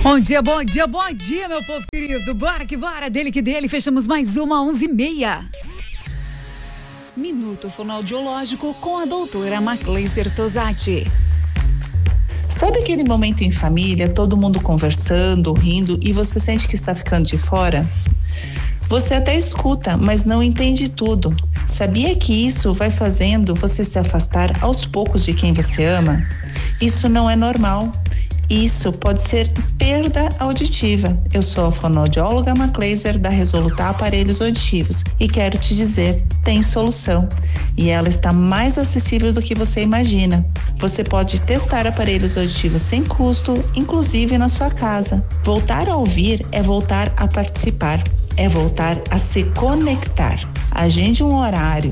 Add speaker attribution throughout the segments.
Speaker 1: Bom dia, bom dia, bom dia, meu povo querido. Bora que bora, dele que dele. Fechamos mais uma 11h30. Minuto fonoaudiológico com a doutora Macleiser Tosati.
Speaker 2: Sabe aquele momento em família, todo mundo conversando, rindo e você sente que está ficando de fora? Você até escuta, mas não entende tudo. Sabia que isso vai fazendo você se afastar aos poucos de quem você ama? Isso não é normal. Isso pode ser perda auditiva. Eu sou a fonoaudióloga Macleiser da Resolutar Aparelhos Auditivos e quero te dizer, tem solução. E ela está mais acessível do que você imagina. Você pode testar aparelhos auditivos sem custo, inclusive na sua casa. Voltar a ouvir é voltar a participar, é voltar a se conectar. Agende um horário,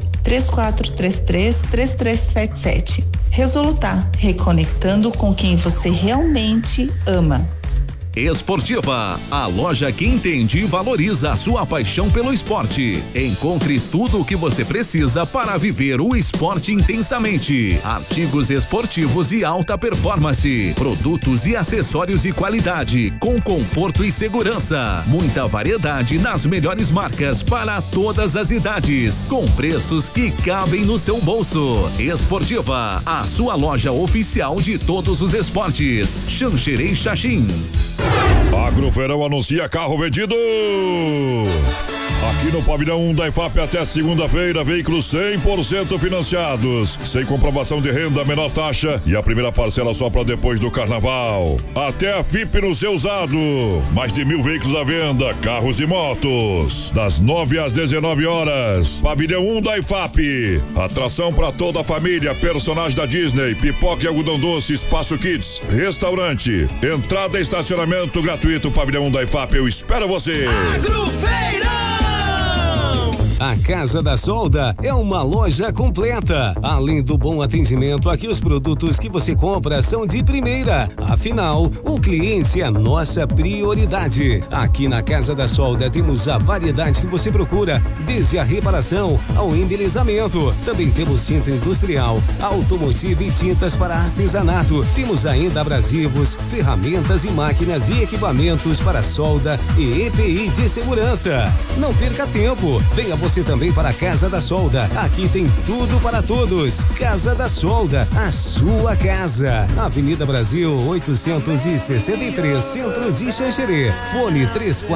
Speaker 2: 3433-3377. Resolutar, reconectando com quem você realmente ama.
Speaker 3: Esportiva, a loja que entende e valoriza a sua paixão pelo esporte. Encontre tudo o que você precisa para viver o esporte intensamente. Artigos esportivos e alta performance, produtos e acessórios de qualidade, com conforto e segurança. Muita variedade nas melhores marcas para todas as idades, com preços que cabem no seu bolso. Esportiva, a sua loja oficial de todos os esportes. Xanxerê Xaxim.
Speaker 4: Agroverão anuncia carro vendido. Aqui no pavilhão 1 da IFAP até segunda-feira, veículos 100% financiados, sem comprovação de renda, menor taxa e a primeira parcela só para depois do carnaval. Até a FIP no seu usado. Mais de 1.000 veículos à venda, carros e motos. Das 9 às 19 horas. Pavilhão 1 da IFAP. Atração para toda a família, personagem da Disney, pipoca e algodão doce, espaço kids, restaurante, entrada e estacionamento gratuito. Pavilhão 1 da IFAP, eu espero você.
Speaker 5: Agrofeirão!
Speaker 6: A Casa da Solda é uma loja completa. Além do bom atendimento, aqui os produtos que você compra são de primeira. Afinal, o cliente é a nossa prioridade. Aqui na Casa da Solda temos a variedade que você procura, desde a reparação ao embelezamento. Também temos cinta industrial, automotivo e tintas para artesanato. Temos ainda abrasivos, ferramentas e máquinas e equipamentos para solda e EPI de segurança. Não perca tempo. Venha você também para a Casa da Solda. Aqui tem tudo para todos. Casa da Solda, a sua casa. Avenida Brasil 863, Centro de Xanxerê. Fone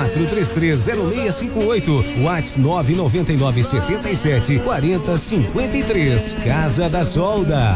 Speaker 6: 34330658. WhatsApp 999774053. Casa da Solda.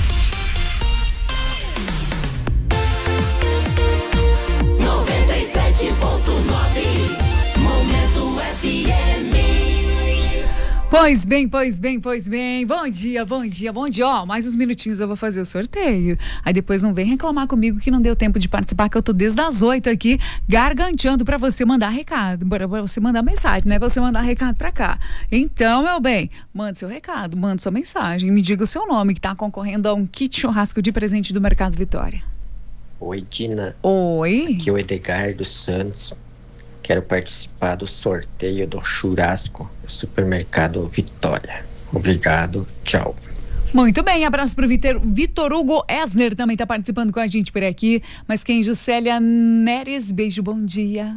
Speaker 1: Pois bem. Bom dia. Ó, mais uns minutinhos eu vou fazer o sorteio. Aí depois não vem reclamar comigo que não deu tempo de participar, que eu tô desde as 8 aqui, garganteando pra você mandar recado, pra você mandar mensagem, né? Pra você mandar recado pra cá. Então, meu bem, mande seu recado, mande sua mensagem, me diga o seu nome, que tá concorrendo a um kit churrasco de presente do Mercado Vitória.
Speaker 7: Oi, Dina.
Speaker 1: Oi.
Speaker 7: Aqui é o Edgar dos Santos. Quero participar do sorteio do churrasco do Supermercado Vitória. Obrigado, tchau.
Speaker 1: Muito bem, abraço pro Vitor Hugo Esner, também tá participando com a gente por aqui. Mas quem? Juscelia Neres, beijo, bom dia.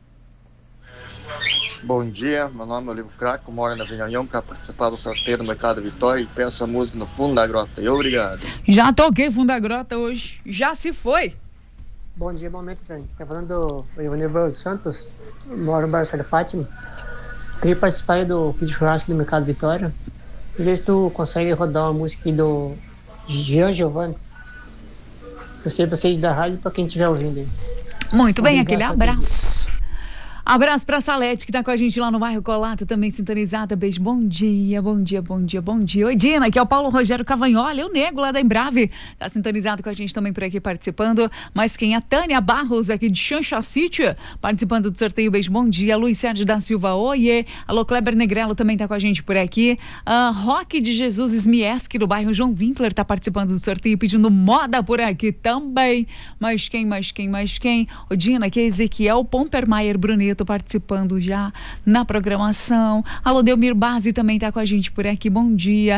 Speaker 8: Bom dia, meu nome é Olivo Craco, moro na Vinhanhão, quero participar do sorteio do Mercado Vitória e peço a música no Fundo da Grota. E obrigado.
Speaker 1: Já toquei Fundo da Grota hoje, já se foi.
Speaker 9: Bom dia, momento, Frank. Tá falando do Ivanildo dos Santos, moro no bairro da Fátima. Queria participar do kit churrasco do Mercado Vitória. E ver se tu consegue rodar uma música do Jean Giovanni. Você da rádio para quem estiver ouvindo aí.
Speaker 1: Muito bem, aquele abraço. Abraço pra Salete, que tá com a gente lá no bairro Colata, também sintonizada. Beijo, bom dia. Oi, Dina, aqui é o Paulo Rogério Cavagnoli, o Nego lá da Embrave, tá sintonizado com a gente também por aqui participando. Mas quem? A Tânia Barros, aqui de Xanxacite, participando do sorteio. Beijo, bom dia. Luiz Sérgio da Silva, oiê. Alô, Kleber Negrello também tá com a gente por aqui. Roque de Jesus Smieski, do bairro João Winkler, tá participando do sorteio, pedindo moda por aqui também. Mas quem? Ô, Dina, aqui é Ezequiel Pompermaier Bruneto, participando já na programação. Alô, Delmir Bazzi também tá com a gente por aqui. Bom dia,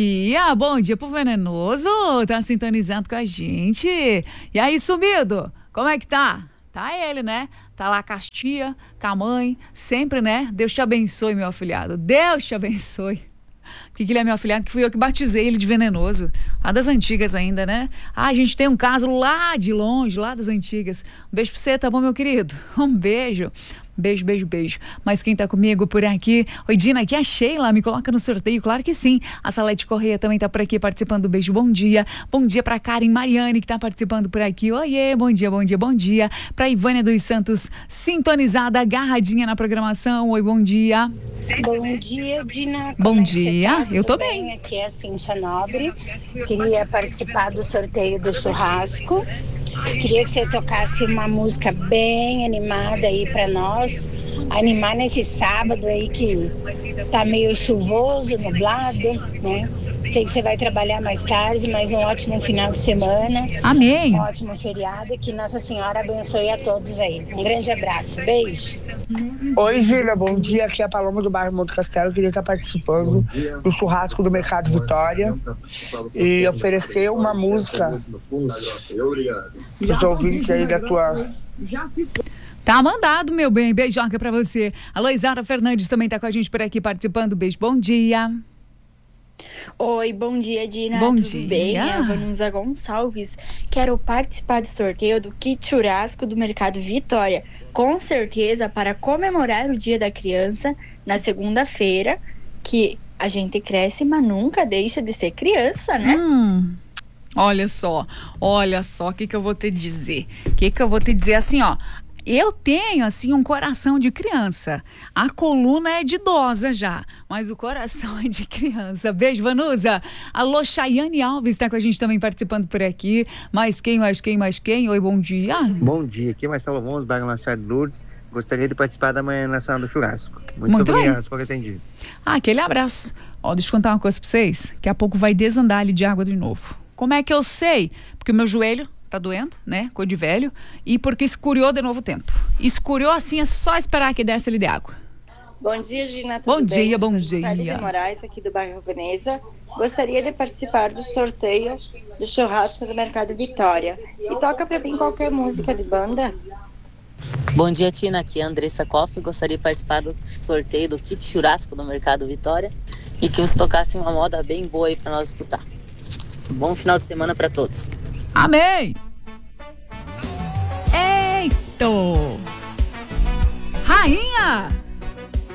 Speaker 1: pro Venenoso, tá sintonizado com a gente. E aí, sumido? Como é que tá? Tá ele, né? Tá lá com as tia, com a mãe, sempre, né? Deus te abençoe, meu afilhado. Deus te abençoe. Porque ele é meu afilhado, que fui eu que batizei ele de venenoso. Lá das antigas ainda, né? A gente tem um caso lá de longe, lá das antigas. Um beijo pra você, tá bom, meu querido? Um beijo. Beijo, beijo, beijo. Mas quem tá comigo por aqui? Oi, Dina, aqui é a Sheila, me coloca no sorteio, claro que sim. A Salete Correia também tá por aqui participando do Beijo Bom Dia. Bom dia pra Karen Mariane, que tá participando por aqui. Oiê, bom dia, bom dia, bom dia. Pra Ivânia dos Santos, sintonizada, agarradinha na programação. Oi, bom dia.
Speaker 5: Bom dia, Dina.
Speaker 1: Bom dia,
Speaker 5: tá?
Speaker 1: eu tô bem.
Speaker 5: Aqui é a Cíntia Nobre. Queria participar do sorteio do churrasco. Queria que você tocasse uma música bem animada aí pra nós, animar nesse sábado aí que tá meio chuvoso, nublado, né? Sei que você vai trabalhar mais tarde, mas um ótimo final de semana.
Speaker 1: Amém.
Speaker 5: Um ótimo feriado e que Nossa Senhora abençoe a todos aí. Um grande abraço, beijo.
Speaker 10: Oi, Gina, bom dia. Aqui é a Paloma do bairro Monte Castelo. Queria estar participando do churrasco do Mercado Vitória e oferecer uma música os ouvintes aí da tua...
Speaker 1: Tá mandado, meu bem. Beijoca pra você. A Loizara Fernandes também tá com a gente por aqui participando. Beijo, bom dia.
Speaker 11: Oi, bom dia, Dina.
Speaker 1: Bom
Speaker 11: Tudo
Speaker 1: dia.
Speaker 11: bem? É a Vanusa Gonçalves. Quero participar do sorteio do kit churrasco do Mercado Vitória. Com certeza, para comemorar o Dia da Criança, na segunda-feira, que a gente cresce, mas nunca deixa de ser criança, né?
Speaker 1: Olha só, o que eu vou te dizer? Assim, ó, eu tenho, assim, um coração de criança. A coluna é de idosa já, mas o coração é de criança. Beijo, Vanusa. Alô, Chayane Alves está com a gente também participando por aqui. Mais quem? Oi, bom dia.
Speaker 12: Bom dia, aqui é Marcelo Ramos, bairro Machado de Lourdes. Gostaria de participar da Manhã Nacional do Churrasco. Muito obrigado por atendido.
Speaker 1: Aquele abraço. Ó, deixa eu contar uma coisa pra vocês. Daqui a pouco vai desandar ali de água de novo. Como é que eu sei? Porque o meu joelho tá doendo, né? Cor de velho. E porque escuriou de novo o tempo. Escuriou assim, é só esperar que desce ali de água.
Speaker 13: Bom dia, Gina.
Speaker 1: Bom dia, bom dia.
Speaker 13: Thalita Moraes, aqui do bairro Veneza. Gostaria de participar do sorteio do churrasco do Mercado Vitória. E toca pra mim qualquer música de banda.
Speaker 14: Bom dia, Tina. Aqui é a Andressa Koff. Gostaria de participar do sorteio do kit churrasco do Mercado Vitória. E que você tocasse uma moda bem boa aí pra nós escutar. Bom final de semana pra todos.
Speaker 1: Amém! Eita! Rainha!